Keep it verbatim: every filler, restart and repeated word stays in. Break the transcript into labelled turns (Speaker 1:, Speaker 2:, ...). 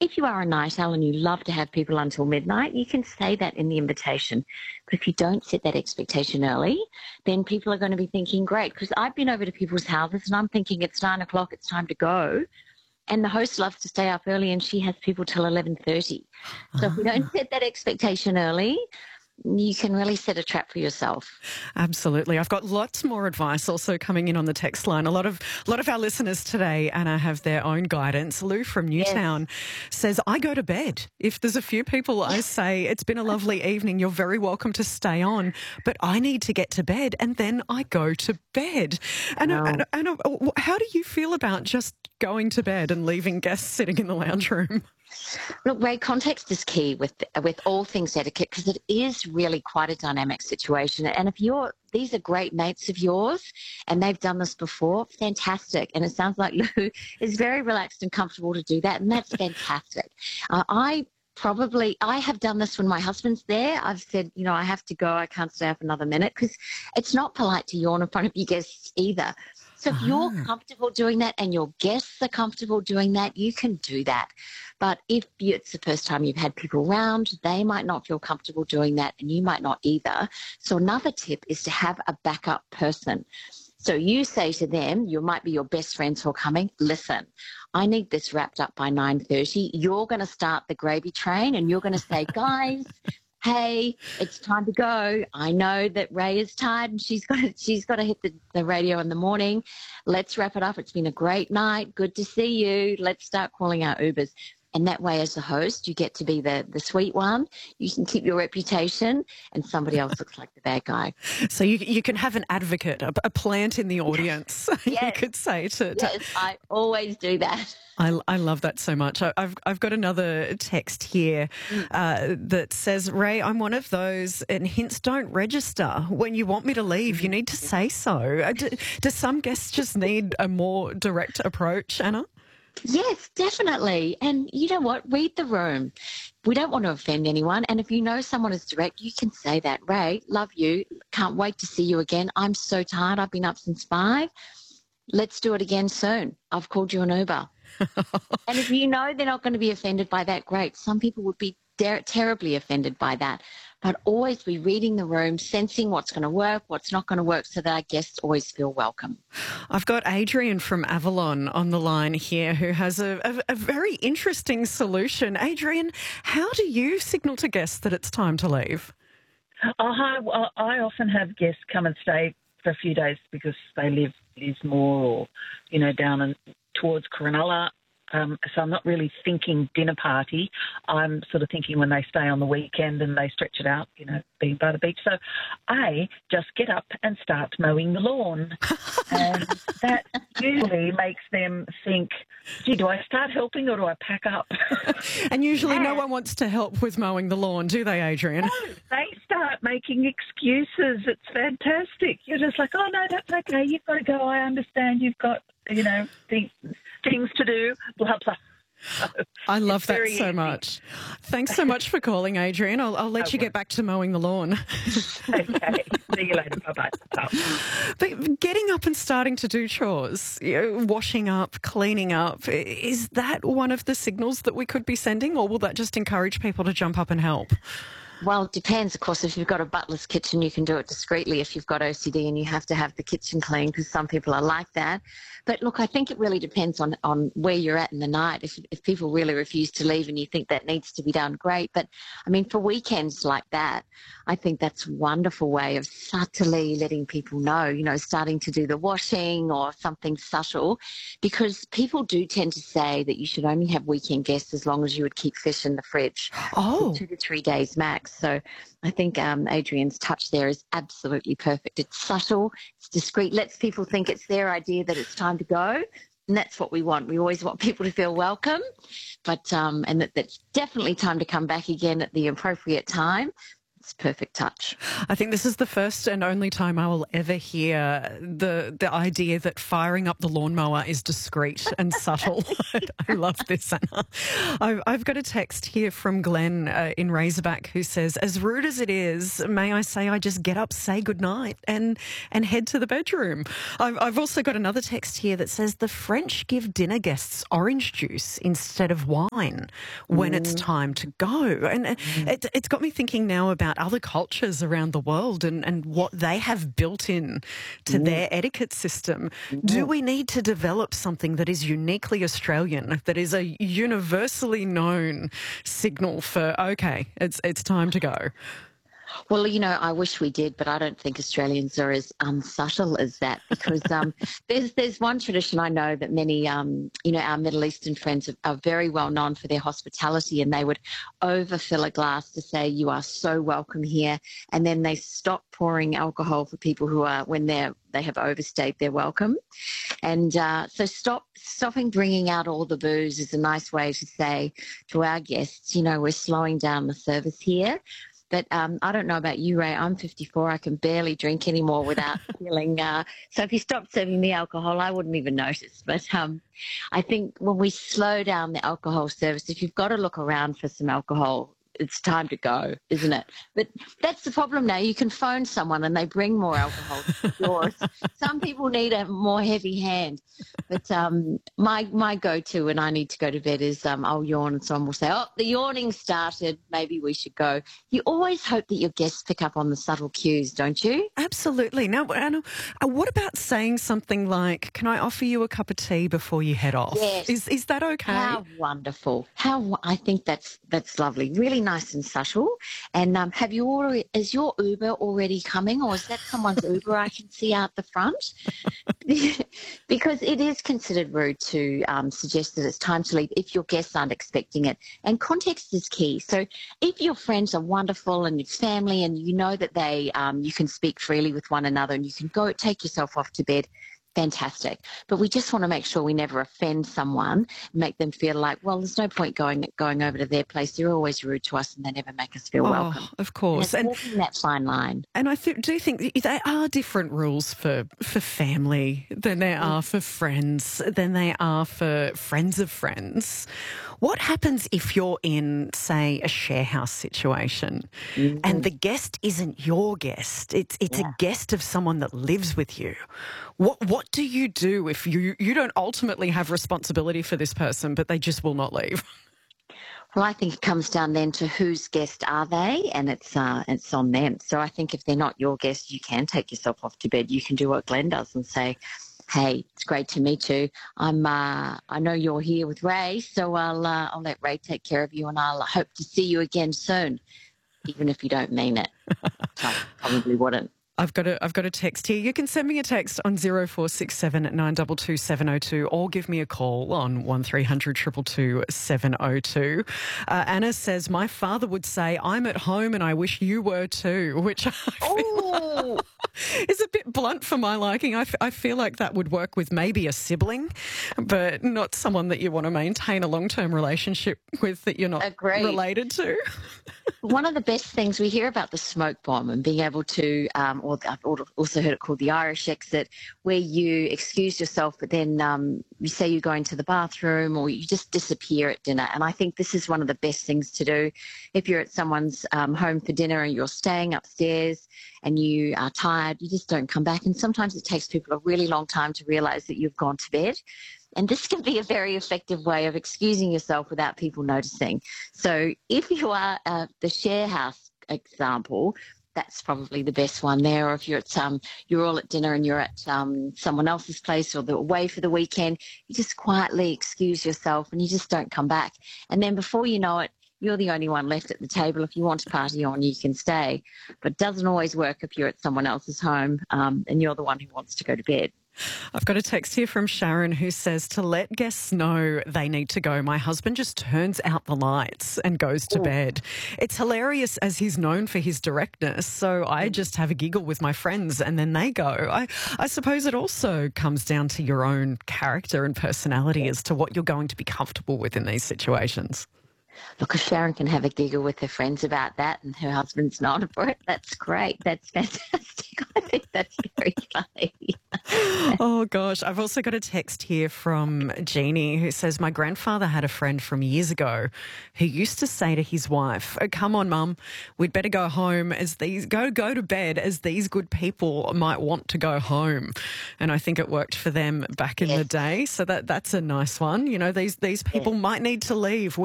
Speaker 1: if you are a night owl and you love to have people until midnight, you can say that in the invitation. But if you don't set that expectation early, then people are going to be thinking, great, because I've been over to people's houses and I'm thinking it's nine o'clock, it's time to go. And the host loves to stay up early and she has people till eleven thirty. So if we don't set that expectation early, you can really set a trap for yourself.
Speaker 2: Absolutely. I've got lots more advice also coming in on the text line. A lot of a lot of our listeners today, Anna, have their own guidance. Lou from Newtown yes. says, I go to bed. If there's a few people, I say, it's been a lovely evening, you're very welcome to stay on, but I need to get to bed, and then I go to bed. Anna, Anna, Anna, how do you feel about just going to bed and leaving guests sitting in the lounge room?
Speaker 1: Look, Ray, context is key with with all things etiquette because it is really quite a dynamic situation. And if you're, these are great mates of yours and they've done this before, fantastic. And it sounds like Lou is very relaxed and comfortable to do that, and that's fantastic. Uh, I probably, I have done this when my husband's there. I've said, you know, I have to go, I can't stay up another minute because it's not polite to yawn in front of your guests either. So if you're comfortable doing that and your guests are comfortable doing that, you can do that. But if it's the first time you've had people around, they might not feel comfortable doing that and you might not either. So another tip is to have a backup person. So you say to them, you might be your best friends who are coming, listen, I need this wrapped up by nine thirty. You're going to start the gravy train and you're going to say, guys, hey, it's time to go. I know that Ray is tired and she's got to, she's got to hit the, the radio in the morning. Let's wrap it up. It's been a great night. Good to see you. Let's start calling out Ubers. And that way, as the host, you get to be the, the sweet one. You can keep your reputation and somebody else looks like the bad guy.
Speaker 2: So you you can have an advocate, a, a plant in the audience, yes. you could say. To, to...
Speaker 1: Yes, I always do that.
Speaker 2: I, I love that so much. I, I've I've got another text here uh, that says, Ray, I'm one of those, and hints don't register. When you want me to leave, you need to say so. Do, do some guests just need a more direct approach, Anna?
Speaker 1: Yes, definitely. And you know what? Read the room. We don't want to offend anyone. And if you know someone is direct, you can say that. Ray, love you. Can't wait to see you again. I'm so tired. I've been up since five. Let's do it again soon. I've called you an Uber. And if you know they're not going to be offended by that, great. Some people would be ter- terribly offended by that. But always be reading the room, sensing what's going to work, what's not going to work, so that our guests always feel welcome.
Speaker 2: I've got Adrian from Avalon on the line here who has a, a, a very interesting solution. Adrian, how do you signal to guests that it's time to leave?
Speaker 3: Oh, hi. Well, I often have guests come and stay for a few days because they live Lismore or, you know, down in, towards Cronulla. Um, so I'm not really thinking dinner party. I'm sort of thinking when they stay on the weekend and they stretch it out, you know, being by the beach. So I just get up and start mowing the lawn. And that usually makes them think, gee, do I start helping or do I pack up?
Speaker 2: And usually and no one wants to help with mowing the lawn, do they, Adrian?
Speaker 3: No, they start making excuses. It's fantastic. You're just like, oh, no, that's okay. You've got to go. I understand you've got, you know, things, things to do, blah, blah. So
Speaker 2: I love that so
Speaker 3: easy.
Speaker 2: much. Thanks so much for calling, Adrian. I'll, I'll let
Speaker 3: no
Speaker 2: you get back to mowing the lawn.
Speaker 3: Okay. See you later. Bye-bye. Bye.
Speaker 2: But getting up and starting to do chores, you know, washing up, cleaning up, is that one of the signals that we could be sending, or will that just encourage people to jump up and help?
Speaker 1: Well, it depends. Of course, if you've got a butler's kitchen, you can do it discreetly. If you've got O C D and you have to have the kitchen clean, because some people are like that. But look, I think it really depends on, on where you're at in the night. If if people really refuse to leave and you think that needs to be done, great. But, I mean, for weekends like that, I think that's a wonderful way of subtly letting people know, you know, starting to do the washing or something subtle, because people do tend to say that you should only have weekend guests as long as you would keep fish in the fridge
Speaker 2: Oh.
Speaker 1: for two to three days max. So I think um, Adrian's touch there is absolutely perfect. It's subtle, it's discreet, lets people think it's their idea that it's time to go. And that's what we want. We always want people to feel welcome, but um, and that that's definitely time to come back again at the appropriate time. It's perfect touch.
Speaker 2: I think this is the first and only time I will ever hear the the idea that firing up the lawnmower is discreet and subtle. I love this, Anna. I've, I've got a text here from Glenn uh, in Razorback who says, as rude as it is, may I say I just get up, say goodnight and, and head to the bedroom. I've, I've also got another text here that says the French give dinner guests orange juice instead of wine when mm. it's time to go. And mm. it, it's got me thinking now about other cultures around the world and, and what they have built in to mm. their etiquette system. Mm. Do we need to develop something that is uniquely Australian, that is a universally known signal for, okay, it's it's time to go?
Speaker 1: Well, you know, I wish we did, but I don't think Australians are as um, subtle as that because um, there's there's one tradition I know that many, um, you know, our Middle Eastern friends are, are very well known for their hospitality, and they would overfill a glass to say, you are so welcome here, and then they stop pouring alcohol for people who are, when they're, they have overstayed their welcome. And uh, so stop stopping bringing out all the booze is a nice way to say to our guests, you know, we're slowing down the service here. But um, I don't know about you, Ray. I'm fifty-four. I can barely drink anymore without feeling. Uh, so if you stopped serving me alcohol, I wouldn't even notice. But um, I think when we slow down the alcohol service, if you've got to look around for some alcohol, it's time to go, isn't it? But that's the problem now. You can phone someone and they bring more alcohol to yours. Some people need a more heavy hand. But um, my my go-to when I need to go to bed is um, I'll yawn and someone will say, oh, the yawning started. Maybe we should go. You always hope that your guests pick up on the subtle cues, don't you?
Speaker 2: Absolutely. Now, Anna, uh, what about saying something like, can I offer you a cup of tea before you head off?
Speaker 1: Yes.
Speaker 2: Is, is that okay?
Speaker 1: How wonderful. How I think that's that's lovely. Really nice and subtle. And um, have you already, is your Uber already coming, or is that someone's Uber I can see out the front? Because it is considered rude to um, suggest that it's time to leave if your guests aren't expecting it. And context is key. So if your friends are wonderful and it's family and you know that they, um, you can speak freely with one another and you can go take yourself off to bed, fantastic. But we just want to make sure we never offend someone, make them feel like, well, there's no point going going over to their place. They're always rude to us and they never make us feel
Speaker 2: oh,
Speaker 1: welcome.
Speaker 2: Of course.
Speaker 1: And, and walking that fine line.
Speaker 2: And I th- do think there are different rules for, for family than there are for friends, than they are for friends of friends. What happens if you're in, say, a share house situation mm-hmm. and the guest isn't your guest? It's it's yeah. a guest of someone that lives with you. What what do you do if you, you don't ultimately have responsibility for this person, but they just will not leave?
Speaker 1: Well, I think it comes down then to whose guest are they, and it's uh, it's on them. So I think if they're not your guest, you can take yourself off to bed. You can do what Glenn does and say, hey, it's great to meet you. I'm. Uh, I know you're here with Ray, so I'll. Uh, I'll let Ray take care of you, and I'll hope to see you again soon, even if you don't mean it. I probably wouldn't.
Speaker 2: I've got a I've got a text here. You can send me a text on zero four six seven nine two two seven zero two or give me a call on one three hundred two two two seven zero two. Uh, Anna says, my father would say, I'm at home and I wish you were too, which I feel
Speaker 1: oh.
Speaker 2: is a bit blunt for my liking. I, f- I feel like that would work with maybe a sibling, but not someone that you want to maintain a long-term relationship with that you're not
Speaker 1: Agreed.
Speaker 2: related to.
Speaker 1: One of the best things we hear about the smoke bomb and being able to, um, or I've also heard it called the Irish exit, where you excuse yourself, but then um, you say you're going to the bathroom or you just disappear at dinner. And I think this is one of the best things to do. If you're at someone's um, home for dinner and you're staying upstairs and you are tired, you just don't come back. And sometimes it takes people a really long time to realize that you've gone to bed. And this can be a very effective way of excusing yourself without people noticing. So if you are uh, the share house example, that's probably the best one there. Or if you're at um, you're all at dinner and you're at um, someone else's place or they're away for the weekend, you just quietly excuse yourself and you just don't come back. And then before you know it, you're the only one left at the table. If you want to party on, you can stay. But it doesn't always work if you're at someone else's home um, and you're the one who wants to go to bed.
Speaker 2: I've got a text here from Sharon who says, to let guests know they need to go, my husband just turns out the lights and goes to Ooh. bed. It's hilarious as he's known for his directness, so I just have a giggle with my friends and then they go. I, I suppose it also comes down to your own character and personality as to what you're going to be comfortable with in these situations.
Speaker 1: Look, if Sharon can have a giggle with her friends about that and her husband's not for it, that's great. That's fantastic. I think that's very funny.
Speaker 2: Oh, gosh. I've also got a text here from Jeannie who says, my grandfather had a friend from years ago who used to say to his wife, oh, come on, Mum, we'd better go home as these, go, go to bed as these good people might want to go home. And I think it worked for them back in
Speaker 1: Yes.
Speaker 2: the day. So that that's a nice one. You know, these, these people
Speaker 1: Yes.
Speaker 2: might need to leave.